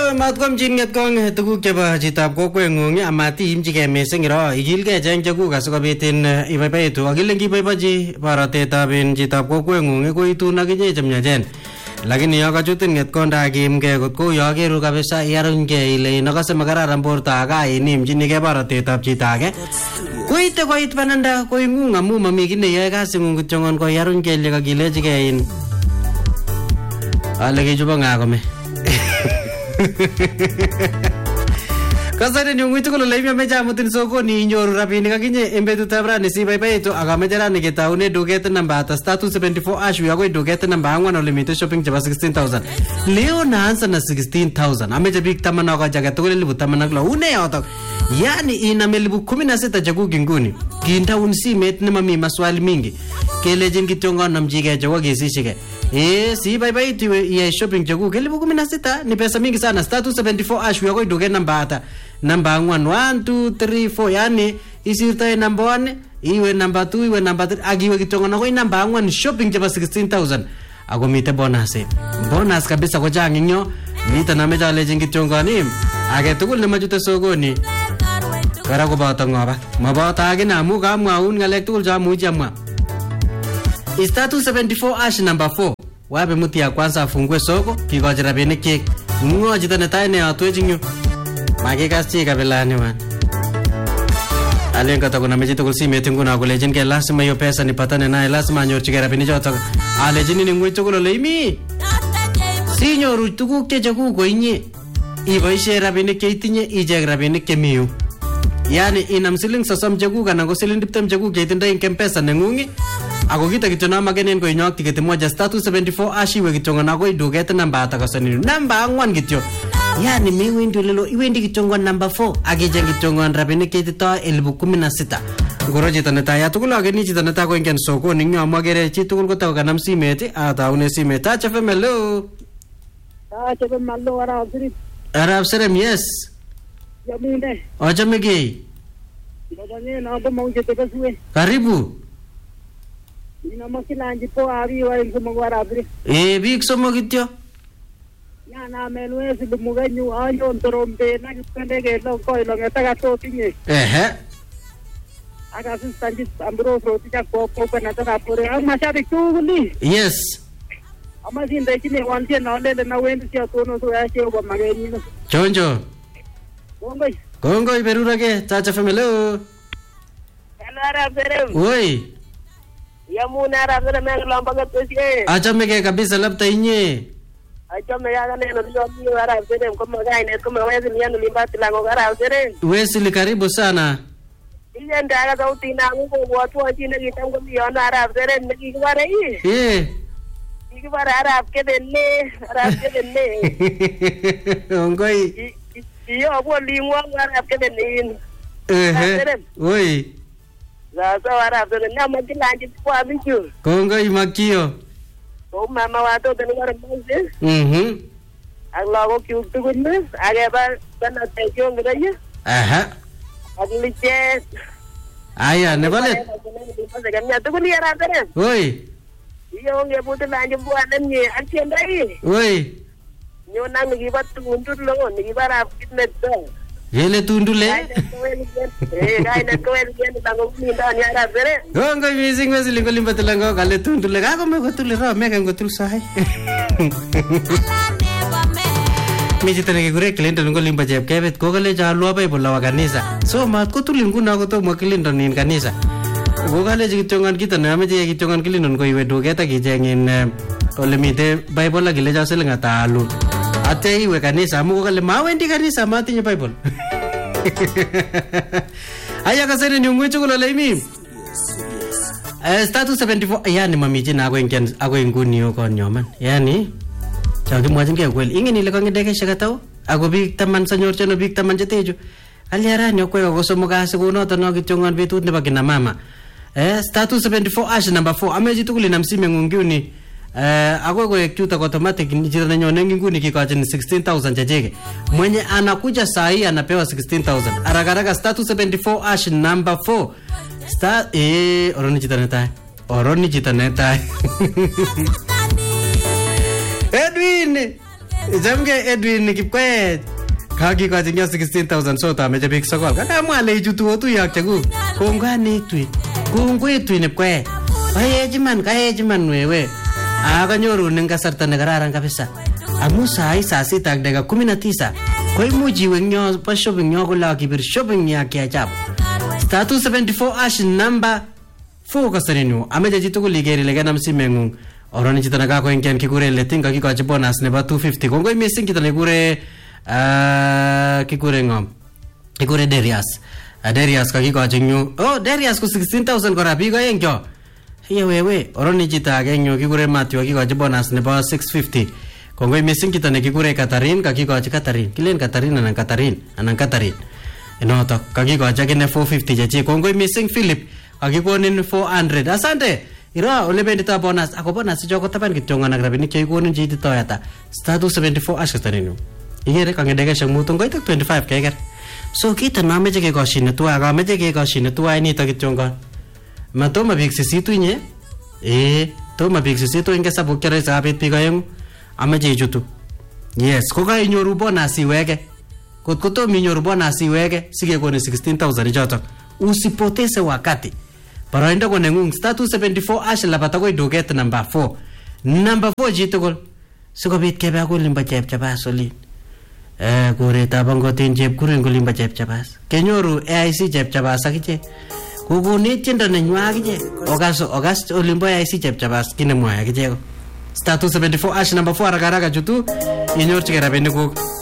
matkom chinget kong tuguk chebo chitab kokweng'ung amatiimchigei mising iro igilgei cheng chekuk asikobit ibaibaitu akile ngiboibochi borotetab chitab kokweng'ung koitun akinye chemyachen lakini yo kachutin ngetkonda akimgei kotko yo keru kabisa iarungei ile inakase makararan borto akainimchinigei borotetab chito age koite koit bananda koing'ung amu mami kit neyoe kasing'ung kityongon koiarung kelyek akilechigei in ale kechubo nga kome kasari nyungui tukul ole imemeche amutin sokoni inyoru rabinik akinye eng betutab rani sibaibaitu akameche rani ketaune duket namba *274# akoi duket namba 4 ole mitei shopping chebo 16,000 leo naanza na 16,000 ameche biik 10 akoch age tugul 16,000 une yotok yani inam 16,000 chekuk inguni kindaun simet nemami maswali mingi kelejin kityongon namchigei chewo kesishike sibaibaitu iwe shopping chekuk 16,000 ni pesa mingi sana *274# akoi duket namba namba 1 1 2 3 4 yani isirtoe namba 1 iwe namba 2 iwe namba 3 akiwe kitongo akoi namba 1 shopping chebo 16,000 ako mite bonus kabisa ko chang inyo mite nameche alejin kitongoni age tugul nemachute sokoni kora koboto ngoba maboto akine amu kamwaun ngalek tugul chamuchi amwa *274# namba 4 wape muti ya kwanza afungue soko kikochi rabinik chik ngo chito netai neotwech ing yu makikas chi kabilani wan alen kata kuna mechi tugul simet nguno kolejin ke lazima hiyo pesa nipatane naye lazima anyorchigei rabinik chotok alejin ni ngui tugul ole imi sinyoru tuguk chechekuk koinye iboishe rabinik cheitinye icheng rabinik chemiyu yani inam siling 30 chekuk anan ko siling 20 chekuk cheitindoi eng mpesa neng'ung ako kita kityo namakenen ko inyok tiketi moja *274# iwe kityo akoi duket namba atakasani namba 4 kityo yani miwendi lelo iwendi kityo namba 4 akicheng kityo rabinik cheitito 16,000 ngoro chito netai atugul akeni chito netai ko ingen sokoni ing yo magere chi tugul kotau kanam simet ataune simet achafem hello arab serem yes Yamune. Ochamegei. Karibu. Inamakilanji po ari wa ingumagwarabri. Biik somok kityo. Yana melwezi lumuganyu ayon torombe na kipendege loko ilongeta totinye. Akasistanji Ambrose tika kwa na tara pore amashabiki tuguli. Yes. Amazinda kine wantie na lele na wendi sia tono so yake kwa magenino. Chonjo. Kongoi berurage Chacha family. Hello Arab. Oi. Yamuna Arab menglomba gatosie. Achamege kabisa labda inye. Achame yana neno ndio Arab sere kama gaine kama wezi ni yanu limbati lango Arab sere. Wewe karibu sana. Ile ndaga sauti na nguko watu wachine kitango miona Arab sere nikibare hii. Nikibare Arab kedenne Kongoi. Iyo kwa lingwa Arab kedenne. Oi. Sasa Arab sere nyama kilanji kwa bichu. Kongoi makio. Mama watoto ni wale mmoja. Aglago kiutugunne ageba bana tekyo ngraya. Agliche. Aya nebale. Gamnya tuguni Arab sere. Oi. Iyo ngebutu lanji bwana nye akiendai. Oi. Nyona ngibat tundul lo ngibara fitnet do. Yele tundule. Gaina koel gen bango minda ni Arab sere. Gongo missing wesi lingolimba tulango kale tundule kako me gotul ro me kan gotul sai. Miji tene gure Clinton ngolimba jeb kebet ko kale jalu apa ibu lawa kanisa. So mat ko tulin kuna ko to mo Clinton nin kanisa. Ko kale jitongan kita na me je jitongan Clinton ko iwe do keta ki jengin ole mite Bible lagi le jase lenga talu. Ate iwe kanisa mu ko kale mawendi kanisa matinya Bible. Aya kasene ni ngwe chukula laimi. *274 yani mamiji na ako inguni yuko nyoman. Yani chagi mwajinge kweli ingeni ile kongedeke shakatao ako biik 10 sanyorchano biik 10 cheteju. Aliarani okwe ko somokase ko noto no kityongon betut nebo kina mama. *274# number 4 ameji tugul na msime nguni ako ko chuta automatic chito nenyone nguni kikochin 16,000 checheke mwenye anakuja saa hii anapewa 16,000 arakaraka *274# number 4 oroni chita netai Edwin Jamge Edwin Kipkoech kakikochi nyo 16,000 so tameche biik sokol. Kakamwa ale ichutu otuyak chekuk. Kongane Edwin. Kongoi Edwin Kipkoech. Kaechi man wewe. Kanyoru eng kasarta ne kararan kabisa. Amu saa 6:19 koimuch iwe nyo pa shopping nyo kula kibir shopping ya kiachap. Status 74 ash number 4 kasarinyu. Ameche chitugul iker ile kenam simengung. Oroni chito nakakoingian kikure Leting kakikochi bonus nebo 250. Kongoi missing chito nekikure kikure ngom. Kikure Darius. Darius kakikochi nyu. Oh, Darius ko 16,000 kora biik aeng kyo. Wewe, oroni chito age nyu kikure Matthew kakikochi bonus nebo 650. Kongoi missing chito nekikure Catherine kakikochi Catherine. Kilen Catherine anan Catherine. Inoto kakikochi akine 450 chechi. Kongoi missing Philip kakikonin 400. Asante. Iro ole bendita bonus ako bonus choko taban kityo nganak rabinik chekikonin chiti toyata. Status 74 ashkatarinu. Igere kangedege shangmutung koitak 25 keker. So kita nameche kekoshine tuwa kameche kekoshine tuwa inito kityo ngon. Matoma biik sisitu inye. Toma biik sisitu inge sabuk chere sabit biik ayengu. Ameche ichutu. Yes, koka inyoru bonus iweke. Kotom inyoru bonus iweke sikekoni 16,000 chotok. Usipoteze wakati. Paroindo ko nengung status 74 ash labata ko duket number 4. Number 4 jitugul. Sikobit kebe ako limba chepchapas olin. Kuretab angotin chepkurin ko limba chepchapas. Kenyoru AIC chepchapas akiche. Kukunit tiendo nenywa akiche. Ogas olimbo AIC chepchapas kinemwa akiche. Status 74 ash number 4 haraka chutu inyorchike rabinik kuk.